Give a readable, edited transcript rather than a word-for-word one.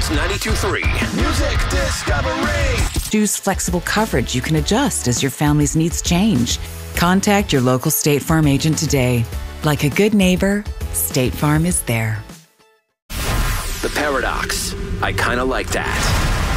Kicks 92.3. Music Discovery. Choose flexible coverage you can adjust as your family's needs change. Contact your local State Farm agent today. Like a good neighbor, State Farm is there. The Paradox. I kinda like that.